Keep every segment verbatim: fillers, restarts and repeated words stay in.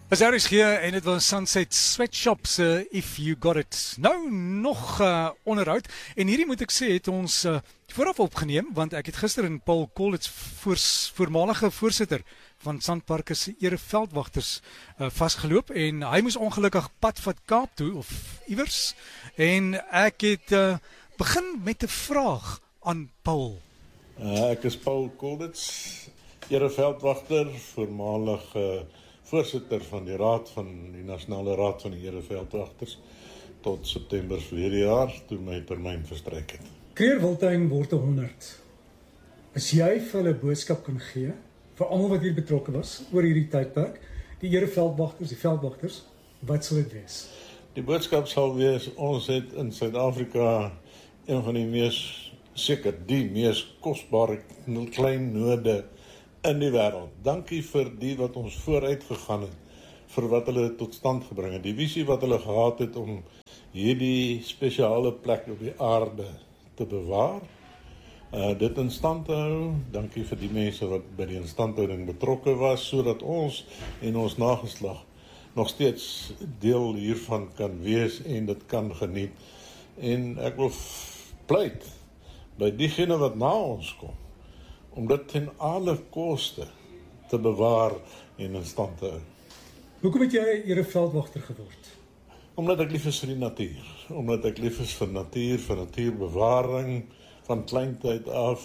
As R S G en dit was Sunset Sweatshops, uh, If You Got It. Nou nog uh, onderhoud, en hierdie moet ek sê, het ons uh, vooraf opgeneem, want ek het gister in Paul Collins, voors, voormalige voorsitter van Sandparke se ereveldwagters uh, vasgeloop, en hy moes ongelukkig pad vat Kaap toe, of iewers, en ek het uh, begin met 'n vraag aan Paul. Uh, ek is Paul Collins, ereveldwagter, voormalige uh, voorsitter van die raad van die Nasionale Raad van die Ereveldwagters tot September verlede jaar, toe my termyn verstryk het. Creer Wildtuin word honderd. As jy vir hulle boodskap kan gee, vir almal wat hier betrokke was, oor hierdie tydperk, die ereveldwagters, die veldwagters, wat sal dit wees? Die boodskap sal wees, ons het in Suid-Afrika een van die mees, seker die mees kosbare klein node in die wêreld. Dankie vir die wat ons vooruit gegaan het, vir wat hulle tot stand gebring het. Die visie wat hulle gehad het om hierdie spesiale plek op die aarde te bewaar, uh, dit in stand te hou. Dankie vir die mense wat by die instandhouding betrokke was, sodat ons en ons nageslag nog steeds deel hiervan kan wees en dit kan geniet. En ek wil pleit by diegene wat na ons kom, om dit ten alle koste te bewaar en in stand te hou. Hoekom het jy ereveldwagter geword? Omdat ek lief is vir die natuur. Omdat ek lief is vir natuur, vir natuurbewaring, van kleintyd af.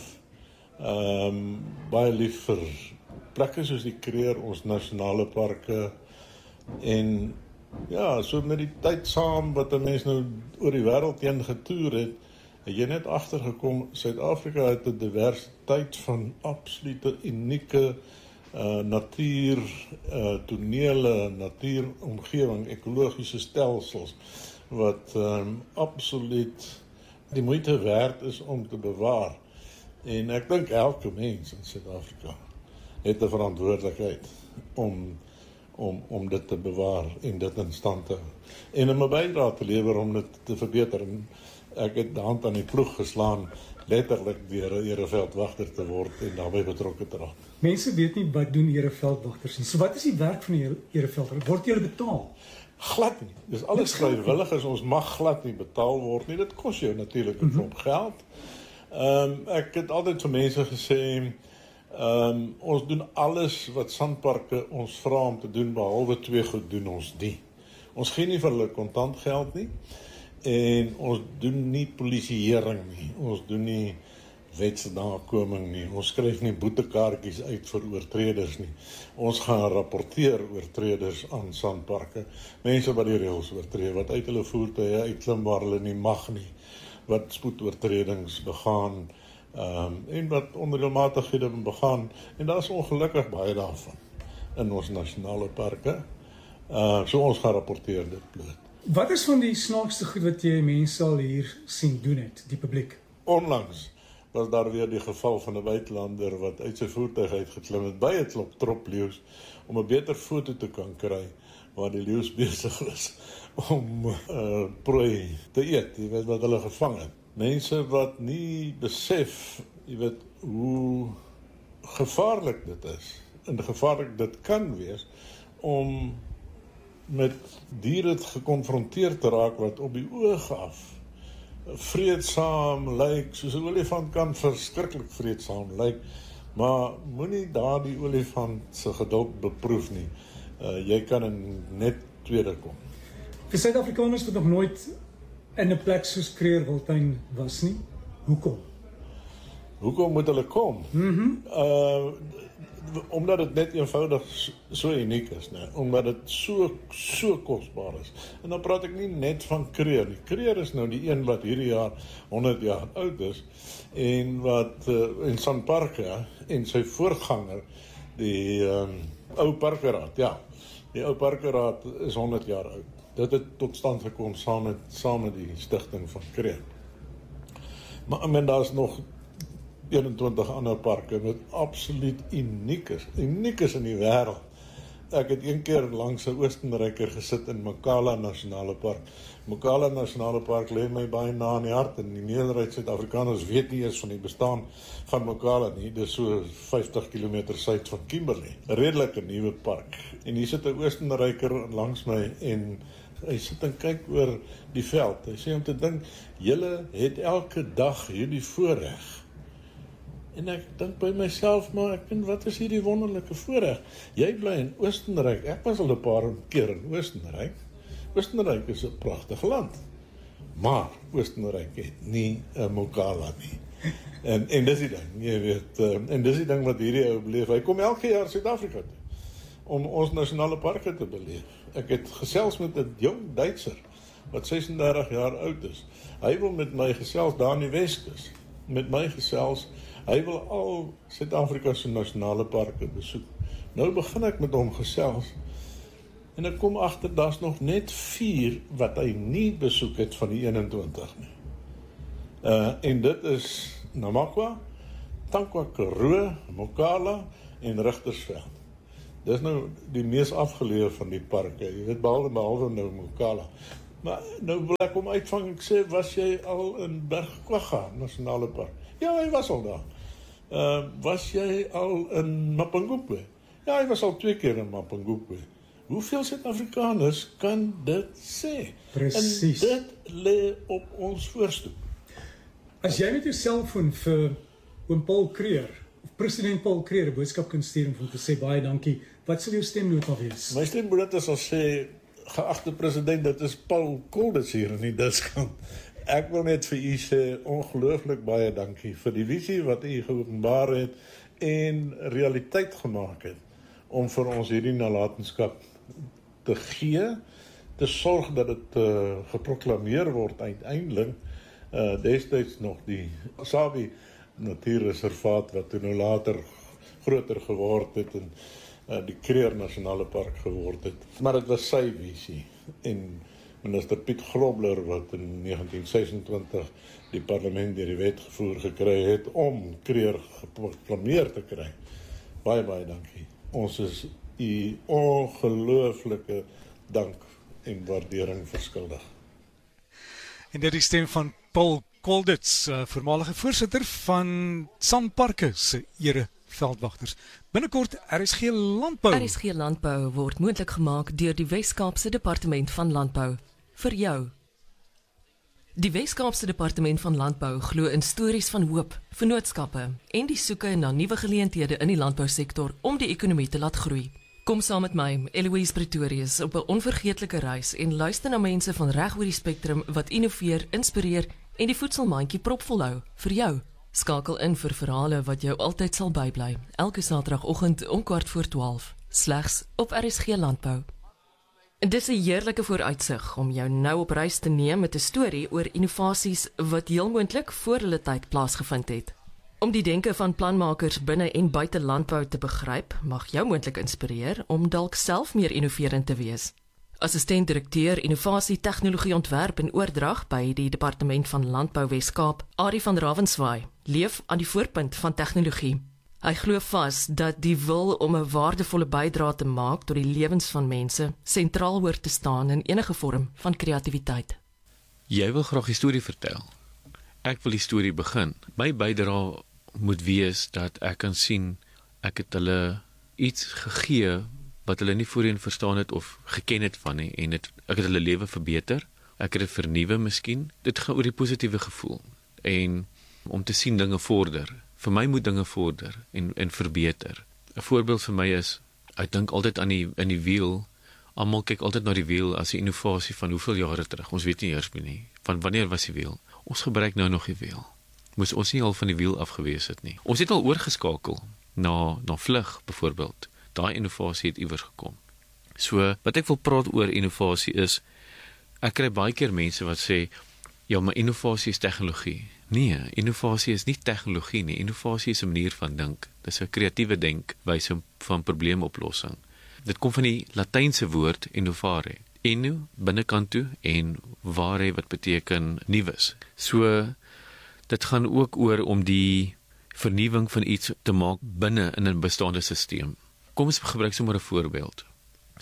Um, baie lief vir plekke soos die Creer, ons nasionale parke. En ja, so met die tyd saam wat 'n mens nou oor die wêreld heen getoer het, het jy net agtergekom, Suid-Afrika het 'n diversiteit van absolute unieke uh, natuur, uh, tonele, natuuromgewing, ekologiese stelsels, wat um, absoluut die moeite werd is om te bewaar. En ek dink elke mens in Suid-Afrika het 'n verantwoordelikheid om, om, om dit te bewaar en dit in stand te hou. En om 'n bydrae te lewer om dit te verbeter. En ek het die hand aan die ploeg geslaan, letterlik deur 'n ereveldwagter te word en daarbey betrokke te raak. Mense weet nie wat doen ereveldwagters nie. So wat is die werk van die ereveldwagter? Word jy betaal? Glad nie. Dis alles vrywilligers, ons mag glad nie betaal word nie. Dit kos jou natuurlik 'n klomp geld. Ehm um, ek het altyd vir mense gesê, ehm um, ons doen alles wat Sandparke ons vra om te doen, behalwe twee goed doen ons nie. Ons gee nie vir hulle kontant geld nie. En ons doen nie polisieering nie, ons doen nie wetsnakoming nie, ons skryf nie boetekaartjies uit vir oortreders nie. Ons gaan rapporteer oortreders aan Sandparke, mense wat die reëls oortree, wat uit hulle voertuie uitklim waar hulle nie mag nie, wat spoedoortredings begaan, um, en wat onreëlmatighede begaan, en daar is ongelukkig baie daarvan in ons nasionale parke. Uh, so ons gaan rapporteer dit bloot. Wat is van die snaakste goed wat jy mense al hier sien doen het, die publiek? Onlangs was daar weer die geval van 'n buitelander wat uit sy voertuig uitgeklim het by 'n klop tropleeu's om 'n beter foto te kan kry waar die leeu's besig is om uh, prooi te eet, jy weet wat hulle gevang het. Mense wat nie besef, jy weet hoe gevaarlik dit is en gevaarlik dit kan wees om met diere gekonfronteer te raak wat op die oog af vreedsaam lyk, soos 'n olifant kan verskriklik vreedsaam lyk, maar moenie daardie olifant se geduld beproef nie. Uh, jy kan in net tweede kom. Vir Suid-Afrikaners wat nog nooit in 'n plek soos Creer Wildtuin was nie, hoekom? Hoekom moet hulle kom? Mm-hmm. Uh, omdat dit net eenvoudig so uniek is, nee? Omdat dit so, so kosbaar is. En dan praat ek nie net van Creer nie. Creer is nou die een wat hierdie jaar honderd jaar oud is, en wat uh, in Sandparke en sy voorganger, die um, ou Parkeraad, ja, die ou Parkeraad is honderd jaar oud. Dit het tot stand gekom saam met, saam met die stigting van Creer. Maar men, daar is nog eenentwintig ander parke wat absoluut uniek is, uniek is in die wêreld, ek het een keer langs 'n Oostenryker gesit in Mokala Nasionale Park. Mokala Nasionale Park lê my baie na in die hart en die meerderheid Suid-Afrikaners weet nie eens van die bestaan van Mokala nie. Dis so vyftig kilometer suid van Kimberley. 'n Redelike nuwe park. En hier sit 'n Oostenryker langs my en hy sit en kyk oor die veld. Hy sê om te dink, julle het elke dag hierdie voorreg. En ek dink by myself, maar ek vind, wat is hierdie wonderlike voorreg? Jy bly in Oostenryk, ek was al 'n paar keer in Oostenryk. Oostenryk is 'n pragtige land, maar Oostenryk het nie 'n Mokala nie. En, en dis die ding, jy weet, en dis die ding wat hierdie ou beleef. Hy kom elke jaar Suid-Afrika toe, om ons nasionale parke te beleef. Ek het gesels met 'n jong Duitser, wat sesendertig jaar oud is. Hy wil met my gesels daar in die Weskus, met my gesels. Hy wil al Suid-Afrika se nasionale parke besoek. Nou begin ek met hom gesels, en ek kom agter, daar's nog net vier wat hy nie besoek het van die eenentwintig nie. Uh, en dit is Namakwa, Tankwa Karoo, Mokala en Richtersveld. Dis nou die mees afgeleë van die parke, jy weet, behalwe, behalwe nou Mokala. Maar nou wil ek hom uitvang, ek sê, was jy al in Bergquagga Nasionale Park? Ja, hy was al daar. Uh, was jy al in Mapungubwe? Ja, hy was al twee keer in Mapungubwe. Hoeveel Suid-Afrikaners kan dit sê? Precies. En dit lê op ons voorstoep. As jy met jou selfoon vir oom Paul Creer, of president Paul Creer, 'n boodskap kan stuur om te sê baie dankie, wat sal jou stemnota wees? My stemnota sal sê, geagte president, dit is Paul Kolditz hier in die diskant. Ek wil net vir u sê, ongelooflik baie dankie vir die visie wat u geopenbaar het en realiteit gemaak het, om vir ons hierdie nalatenskap te gee, te sorg dat dit uh, geproklameer word uiteindelik, uh, destyds nog die Sabi Natuurreservaat, wat toe nou later groter geword het en uh, die Kruger Nasionale Park geword het. Maar dit was sy visie, en minister Piet Grobler, wat in negentien sesentwintig die parlement deur die wet gevoer gekry het, om Kruger geproklameer te kry. Baie, baie dankie. Ons is u ongelooflike dank en waardering verskuldig. En dit is stem van Paul Kolditz, uh, voormalige voorsitter van Sanparke se ere veldwagters. Binnekort R S G Landbou. R S G Landbou word moontlik gemaak deur die Wes-Kaapse Departement van Landbou. Vir jou. Die Wes-Kaapse Departement van Landbou glo in stories van hoop, vennootskappe en die soeke na nuwe geleenthede in die landbousektor om die ekonomie te laat groei. Kom saam met my, Eloise Pretorius, op 'n onvergeetlike reis en luister na mense van reg oor die spektrum wat innoveer, inspireer en die voedselmandjie propvol hou vir jou. Skakel in vir verhale wat jou altyd sal bybly. Elke Saterdagoggend om kwart voor twaalf, slegs op R S G Landbou. Dis 'n heerlike vooruitsig om jou nou op reis te neem met 'n storie oor innovasies wat heel moontlik voor hulle tyd plaasgevind het. Om die denke van planmakers binne en buite landbou te begryp, mag jou moontlik inspireer om dalk self meer innoverend te wees. Assistent-direkteur Innovasie, Tegnologie Ontwerp en Oordrag by die Departement van Landbou Wes-Kaap, Arie van Ravenswaai, leef aan die voorpunt van tegnologie. Hy glo vas dat die wil om 'n waardevolle bydrae te maak tot die lewens van mense sentraal hoort te staan in enige vorm van kreatiwiteit. Jy wil graag die storie vertel. Ek wil die storie begin. My bydrae moet wees dat ek kan sien ek het hulle iets gegee wat hulle nie voorheen verstaan het of geken het van nie, en het, ek het hulle lewe verbeter, ek het dit vernuwe miskien. Dit gaan oor die positiewe gevoel en om te sien dinge vorder. Vir my moet dinge vorder en, en verbeter. 'n Voorbeeld vir my is, ek dink altyd aan die, in die wiel, almal kyk altyd na die wiel as 'n innovasie van hoeveel jare terug, ons weet nie eers meer nie, van wanneer was die wiel? Ons gebruik nou nog die wiel. Moes ons nie al van die wiel afgewees het nie. Ons het al oorgeskakel na, na vlug, byvoorbeeld. Daai innovasie het iewers gekom. So, wat ek wil praat oor innovasie is, ek kry baie keer mense wat sê, ja, maar innovasie is tegnologie. Nee, innovasie is nie tegnologie nie. Innovasie is 'n manier van dink. Dis 'n kreatiewe denkwyse van probleemoplossing. Dit kom van die Latynse woord innovare. Inno, binnekant toe, en vare, wat beteken nuus. So, dit gaan ook oor om die vernuwing van iets te maak binne in 'n bestaande stelsel. Kom ons gebruik sommer 'n voorbeeld.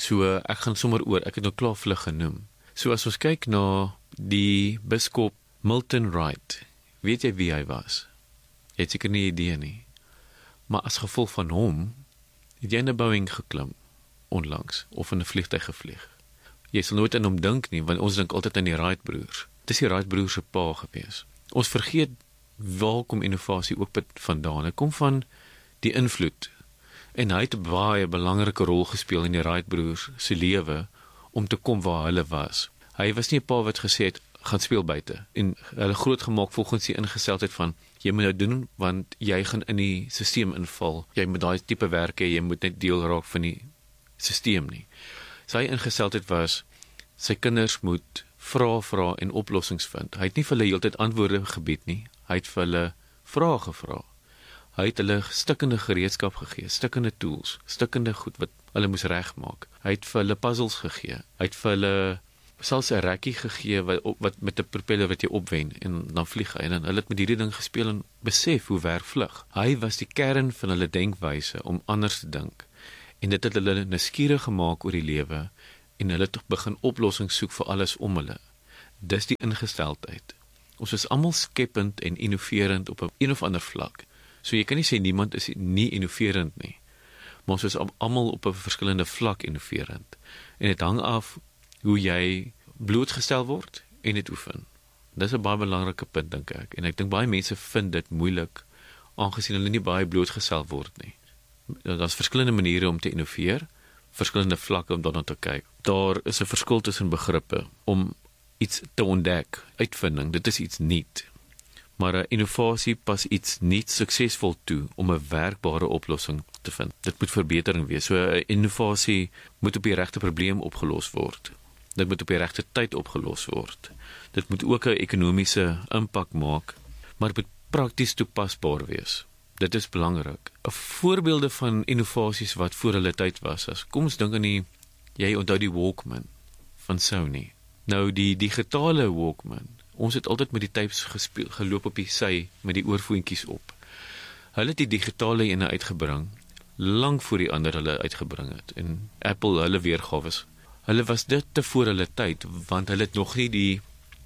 So ek gaan sommer oor, ek het nou klaar vlug genoem. So as ons kyk na die biskop Milton Wright, weet jy wie hy was? Jy het seker nie idee nie. Maar as gevolg van hom, het jy in 'n Boeing geklim onlangs, of in 'n vliegtuig gevlieg. Jy sal nooit aan hom dink nie, want ons dink altyd aan die Wright broers. Dis die Wright broers se pa gewees. Ons vergeet waar kom innovasie ook vandaan. Dit kom van die invloed. En hy het 'n baie belangrike rol gespeel in die Wright broers se lewe om te kom waar hulle was. Hy was nie 'n pa wat gesê het, gaan speel buite. En hulle groot gemaak volgens die ingesteldheid van, jy moet nou doen, want jy gaan in die stelsel inval. Jy moet daai tipe werk hê, jy moet net deel raak van die stelsel nie. Sy ingesteldheid was, sy kinders moet vra, vra en oplossings vind. Hy het nie vir hulle heeltyd antwoorde gebied nie. Hy het vir hulle vrae gevra. Hy het hulle stikkende gereedskap gegee, stikkende tools, stikkende goed wat hulle moes regmaak. Hy het vir hulle puzzles gegee. Hy het vir hulle selfs 'n rekkie gegee wat, wat met 'n propeller wat jy opwen en dan vlieg hy en dan hulle het met hierdie ding gespeel en besef hoe werk vlug. Hy was die kern van hulle denkwyse om anders te dink. En dit het hulle nuuskierig gemaak oor die lewe en hulle het begin oplossings soek vir alles om hulle. Dis die ingesteldheid. Ons is almal skepend en innoverend op 'n een of ander vlak. So jy kan nie sê niemand is nie innoverend nie. Maar ons is almal op 'n verskillende vlak innoverend. En dit hang af hoe jy blootgestel word en dit oefen. Dis 'n baie belangrike punt dink ek. En ek dink baie mense vind dit moeilik aangesien hulle nie baie blootgestel word nie. Daar's verskillende maniere om te innoveer, verskillende vlakke om daarna te kyk. Daar is 'n verskil tussen begrippe om iets te ontdek, uitvinding, dit is iets nuut. Maar 'n innovasie pas iets nuuts suksesvol toe om 'n werkbare oplossing te vind. Dit moet verbetering wees. So 'n innovasie moet op die regte probleem opgelos word. Dit moet op die regte tyd opgelos word. Dit moet ook 'n ekonomiese impak maak, maar dit moet prakties toepasbaar wees. Dit is belangrik. 'n Voorbeelde van innovasies wat voor hulle tyd was, as kom ons dink aan die, jy onthou die Walkman van Sony. Nou die digitale Walkman, ons het altyd met die tapes gespeel, geloop op die sy met die oorvoetjies op. Hulle het die digitale ene uitgebring, lank voor die ander hulle uitgebring het. En Apple, hulle weergawes, hulle was dit te voor hulle tyd, want hulle het nog nie die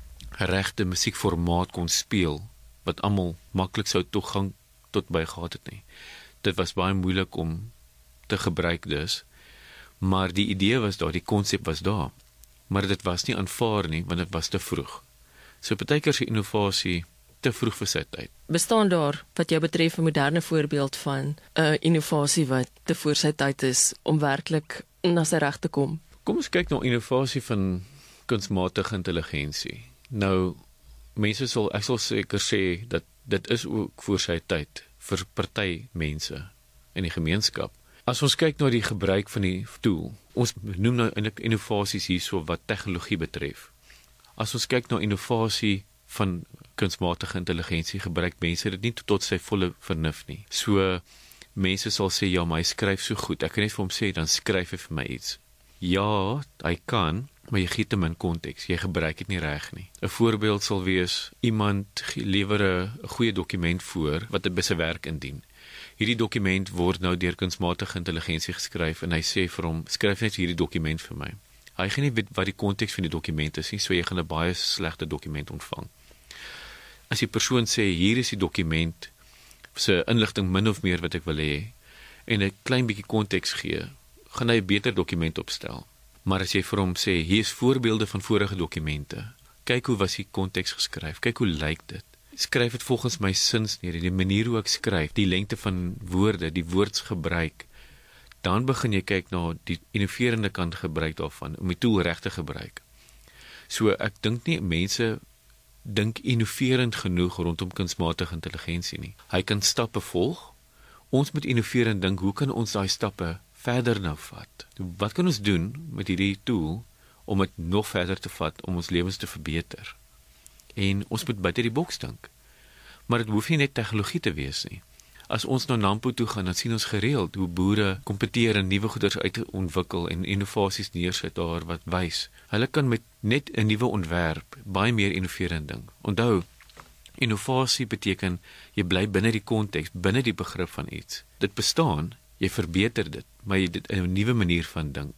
regte musiekformaat kon speel, wat almal maklik sou toegang tot by gehad het nie. Dit was baie moeilik om te gebruik dus, maar die idee was daar, die konsep was daar, maar dit was nie aanvaar nie, want dit was te vroeg. So partykeer se innovasie te vroeg vir sy tyd. Bestaan daar, wat jou betref, 'n moderne voorbeeld van 'n uh, innovasie wat te voor sy tyd is, om werklik na sy reg te kom? Kom ons kyk na innovasie van kunsmatige intelligensie. Nou, mense sal, ek sal seker sê, dat dit is ook voor sy tyd, vir party mense in die gemeenskap. As ons kyk na die gebruik van die tool, ons noem nou eintlik innovasies hierso wat tegnologie betref. As ons kyk na innovasie van kunsmatige intelligensie, gebruik mense dit nie tot sy volle vernuf nie. So, mense sal sê, ja, maar hy skryf so goed, ek kan net vir hom sê, dan skryf hy vir my iets. Ja, hy kan, maar jy gee te min konteks, jy gebruik dit nie reg nie. 'n Voorbeeld sal wees, iemand lewer 'n goeie dokument voor, wat hy by sy werk indien. Hierdie dokument word nou deur kunsmatige intelligensie geskryf, en hy sê vir hom, skryf net hierdie dokument vir my. Hy gaan nie weet wat die konteks van die dokument is nie, so jy gaan 'n baie slegte dokument ontvang. As die persoon sê, hier is die dokument, se inligting min of meer wat ek wil hê, en 'n klein bietjie konteks gee, gaan hy 'n beter dokument opstel. Maar as jy vir hom sê, hier is voorbeelde van vorige dokumente, kyk hoe was die konteks geskryf, kyk hoe lyk dit, skryf dit volgens my sinsnede, die manier hoe ek skryf, die lengte van woorde, die woordsgebruik, dan begin jy kyk na die innoverende kant gebruik daarvan, om die tool reg te gebruik. So ek dink nie mense dink innoverend genoeg rondom kunsmatige intelligensie nie. Hy kan stappe volg, ons moet innoverend dink, hoe kan ons daai stappe verder nou vat? Wat kan ons doen met hierdie tool, om dit nog verder te vat, om ons lewens te verbeter? En ons moet buite die boks dink. Maar dit hoef nie net tegnologie te wees nie. As ons na Nampo toe gaan, dan sien ons gereeld hoe boere kompeteer en nuwe goeders uitontwikkel en innovasies neersit daar wat wys. Hulle kan met net 'n nuwe ontwerp baie meer innoverend ding. Onthou, innovasie beteken jy bly binne die konteks, binne die begrip van iets. Dit bestaan, jy verbeter dit, maar jy dit in 'n nuwe manier van dink.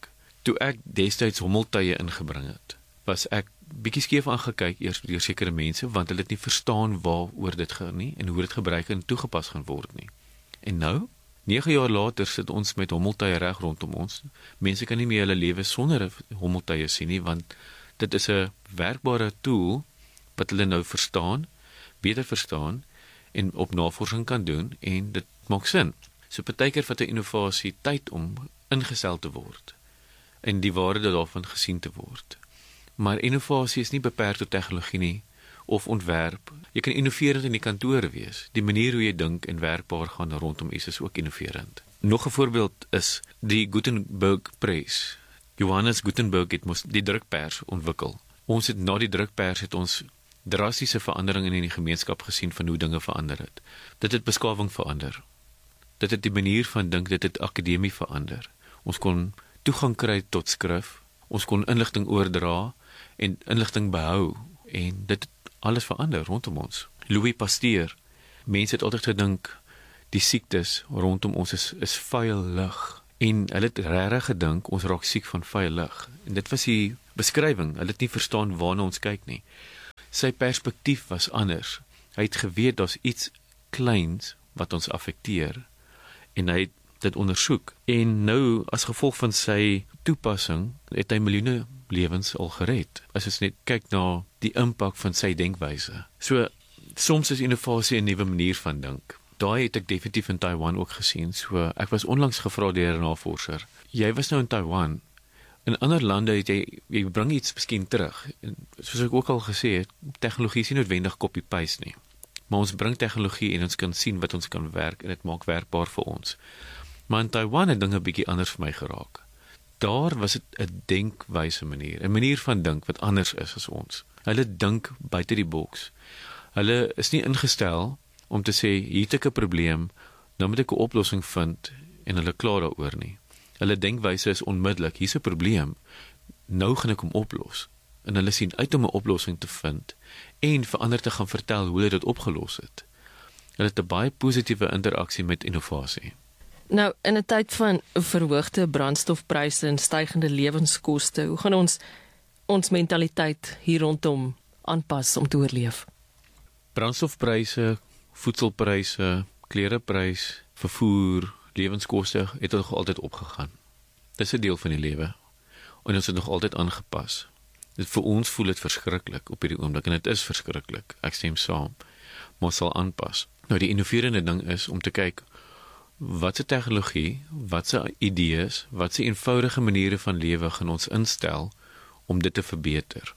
Toe ek destyds hommeltuie ingebring het, was ek bietjie skeef aangekyk eers deur sekere mense, want hulle het nie verstaan waaroor dit gaan nie, en hoe dit gebruik en toegepas gaan word nie. En nou, nege jaar later sit ons met hommeltuie reg rondom ons. Mense kan nie meer hulle lewe sonder hommeltuie sien nie, want dit is 'n werkbare tool wat hulle nou verstaan, beter verstaan en op navorsing kan doen en dit maak sin. So partykeer vat 'n innovasie tyd om ingestel te word en die waarde daarvan gesien te word. Maar innovasie is nie beperk tot tegnologie nie of ontwerp. Jy kan innoverend in die kantore wees. Die manier hoe jy dink en werkbaar gaan rondom iets is ook innoverend. Nog 'n voorbeeld is die Gutenberg press. Johannes Gutenberg het mos die drukpers ontwikkel. Ons het na die drukpers het ons drastiese veranderinge in die gemeenskap gesien van hoe dinge verander het. Dit het beskawing verander. Dit het die manier van dink, dit het akademie verander. Ons kon toegang kry tot skrif, ons kon inligting oordra en inligting behou en dit het alles verander rondom ons. Louis Pasteur, mense het altyd gedink die siektes rondom ons is, is vuil lug en hulle het regtig gedink ons raak siek van vuil lug en dit was die beskrywing, hulle het nie verstaan waarna ons kyk nie. Sy perspektief was anders. Hy het geweet daar's iets kleins wat ons affekteer en hy het dit ondersoek. En nou as gevolg van sy toepassing het hy miljoene lewens al gered. As ons net kyk na die impak van sy denkwyse. So soms is innovasie 'n nuwe manier van dink. Daai het ek definitief in Taiwan ook gesien. So ek was onlangs gevra deur 'n navorser. Jy was nou in Taiwan. In ander lande het jy jy bring iets miskien terug. En soos ek ook al gesê het, tegnologie is nie noodwendig copy-paste nie. Maar ons bring tegnologie en ons kan sien wat ons kan werk en dit maak werkbaar vir ons. Maar in Taiwan het dinge bietjie anders vir my geraak. Daar was dit 'n denkwyse manier, 'n manier van dink wat anders is as ons. Hulle dink buite die boks. Hulle is nie ingestel om te sê hier het ek 'n probleem, nou moet ek 'n oplossing vind en hulle klaar daaroor nie. Hulle denkwyse is onmiddellik, hier's 'n probleem, nou gaan ek hom oplos. En hulle sien uit om 'n oplossing te vind en vir ander te gaan vertel hoe hulle dit opgelos het. Hulle het 'n baie positiewe interaksie met innovasie. Nou, in 'n tyd van verhoogde brandstofpryse en stygende lewenskoste, hoe gaan ons ons mentaliteit hier rondom aanpas om te oorleef? Brandstofpryse, voedselpryse, klereprys, vervoer, lewenskoste het nog altyd opgegaan. Dis 'n deel van die lewe. En ons het nog altyd aangepas. Dit vir ons voel dit verskriklik op hierdie oomblik en dit is verskriklik. Ek stem saam. Maar sal aanpas. Nou die innoverende ding is om te kyk wat se tegnologie, wat se idees, wat se eenvoudige maniere van lewe gaan ons instel om dit te verbeter.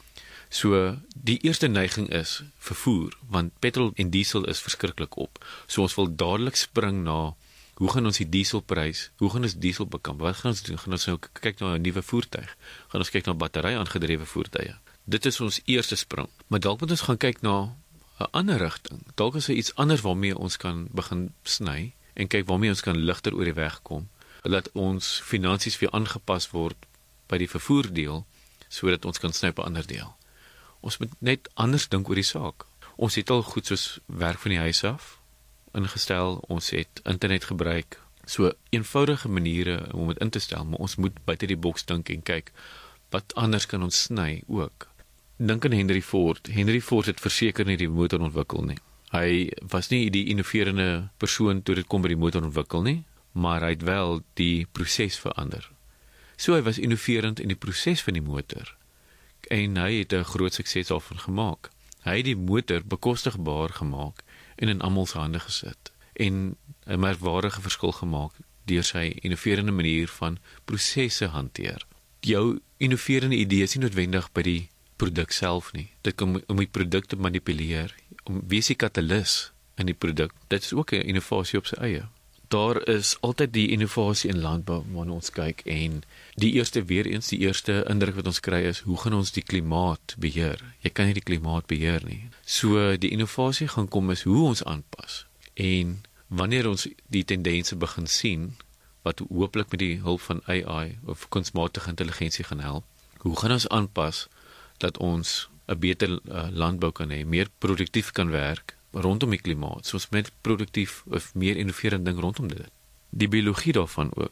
So die eerste neiging is vervoer, want petrol en diesel is verskriklik op. So ons wil dadelik spring na hoe gaan ons die dieselprys, hoe gaan ons diesel bekamp? Wat gaan ons doen? Gaan ons nou kyk na 'n nuwe voertuig? Gaan ons kyk na battery-aangedrewe voertuie? Dit is ons eerste spring. Maar dalk moet ons gaan kyk na 'n ander rigting. Dalk is daar iets anders waarmee ons kan begin sny en kyk waarmee ons kan ligter oor die weg kom. Laat ons finansies weer aangepas word by die vervoerdeel sodat ons kan sny op 'n ander deel. Ons moet net anders dink oor die saak. Ons het al goed soos werk van die huis af ingestel, ons het internet gebruik, so eenvoudige maniere om dit in te stel, maar ons moet buite die boks dink en kyk, wat anders kan ons sny ook. Dink aan Henry Ford. Henry Ford het verseker nie die motor ontwikkel nie. Hy was nie die innoverende persoon toe dit kom by die motor ontwikkel nie, maar hy het wel die proses verander. So hy was innoverend in die proses van die motor, en hy het 'n groot sukses daarvan gemaak. Hy het die motor bekostigbaar gemaak en in almal se hande gesit en 'n merkwaardige verskil gemaak deur sy innoverende manier van prosesse hanteer. Jou innoverende idee is nie noodwendig by die produk self nie. Dit kan om die produk te manipuleer, om wees die katalis in die produk. Dit is ook 'n innovasie op sy eie. Daar is altyd die innovasie in landbou waarna ons kyk en die eerste weer eens die eerste indruk wat ons kry is hoe gaan ons die klimaat beheer? Jy kan nie die klimaat beheer nie. So die innovasie gaan kom is hoe ons aanpas. En wanneer ons die tendense begin sien wat hooplik met die hulp van A I of kunsmatige intelligensie gaan help, hoe gaan ons aanpas dat ons 'n beter uh, landbou kan hê, meer produktief kan werk rondom die klimaat, soos met produktief of meer innoverende ding rondom dit. Die biologie daarvan ook. Dit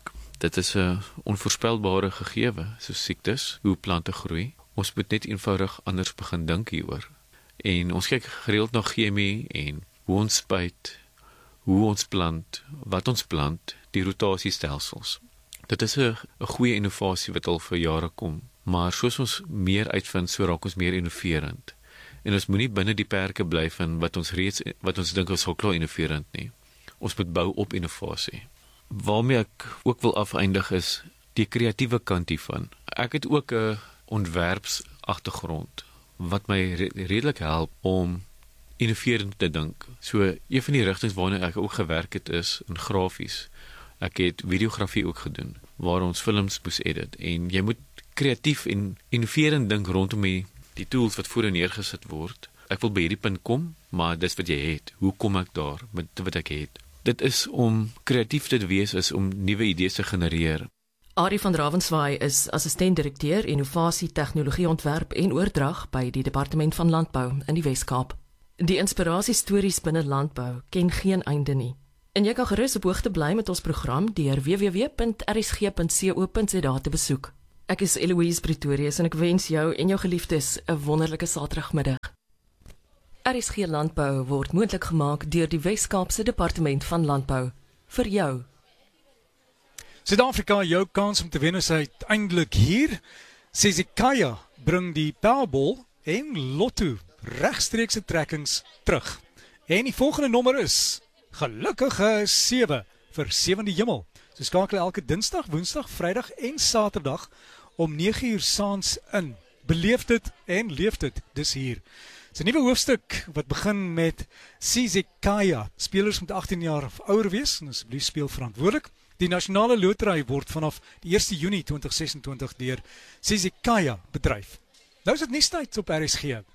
dit is 'n onvoorspelbare gegewe, soos siektes, hoe plante groei. Ons moet net eenvoudig anders begin dink hieroor. En ons kyk gereeld na chemie en hoe ons spuit, hoe ons plant, wat ons plant, die rotasiestelsels. Dit is 'n 'n goeie innovasie wat al vir jare kom, maar soos ons meer uitvind, so raak ons meer innoverend. En ons moenie binne die perke bly van wat ons reeds wat ons dink ons sal klaar innoverend nie. Ons moet bou op innovasie. Waarmee ek ook wil afeindig is die kreatiewe kant hiervan. Ek het ook 'n ontwerpsagtergrond wat my re redelik help om innoverend te dink. So een van die rigtings waarna ek ook gewerk het is in grafies. Ek het videografie ook gedoen waar ons films moes edit en jy moet kreatief en innoverend dink rondom die, die tools wat voor en neergesit word. Ek wil by hierdie punt kom, maar dis wat jy het. Hoe kom ek daar met wat ek het? Dit is om kreatief te wees is om nuwe idees te genereer. Arie van Ravenswaay is assistent-direkteur Innovasie, Tegnologie Ontwerp en Oordrag by die Departement van Landbou in die Wes-Kaap. Die inspirasiestories binne landbou ken geen einde nie. En jy kan gerus op hoogte bly met ons program deur w w w punt r s g punt co punt za te besoek. Ek is Eloise Pretorius en ek wens jou en jou geliefdes 'n wonderlike Saterdagmiddag. R S G Landbou word moontlik gemaak deur die Wes-Kaapse Departement van Landbou. Vir jou. Suid-Afrika, jou kans om te wen is uiteindelik hier. Sizikaya bring die Powerball en Lotto regstreekse trekkings terug. En die volgende nommer is gelukkige sewe vir sewende hemel. So skakel elke Dinsdag, Woensdag, Vrydag en Saterdag om nege uur saans in. Beleef dit en leef dit, dis hier. Dis 'n nuwe hoofstuk wat begin met Sizikaya. Spelers moet agttien jaar of ouer wees en asseblief speel verantwoordelik. Die nasionale lotery word vanaf die eerste Junie tweeduisend ses en twintig deur Sizikaya bedryf. Nou is dit nuustyd op R S G.